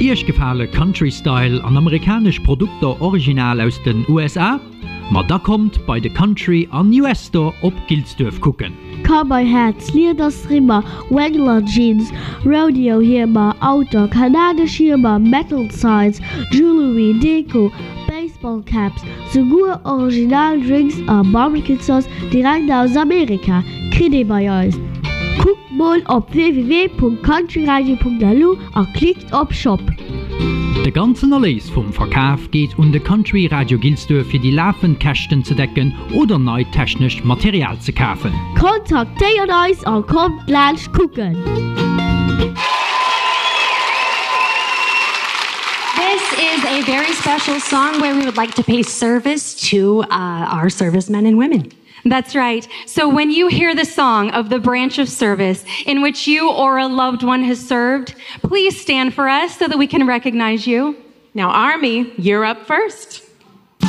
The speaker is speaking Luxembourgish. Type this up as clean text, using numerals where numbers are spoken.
Isch gefallen Country-Style an amerikanisch Produkte original aus den USA? Ma da kommt bei The Country an US Store op Gilsdorf gucken. Cowboy Hats, Lederstrimmer, Wrangler Jeans, Rodeo Hirmer, Auto, kanadisch Hirmer, Metal Signs, Jewelry, Deko, Baseball Caps, sogar Original Drinks und Barbecue Sauce direkt aus Amerika. Kriegt bei uns. Guckt mal auf www.countryradio.lu und klickt auf Shop. Der ganze Erlös vom Verkauf geht um den Country Radio Gilsdorf für die laufenden Kästen zu decken oder neu technisch Material zu kaufen. Kontaktiert uns und kommt gleich gucken. This is a very special song where we would like to pay service to our servicemen and women. That's right. So when you hear the song of the branch of service in which you or a loved one has served, please stand for us so that we can recognize you. Now, Army, you're up first.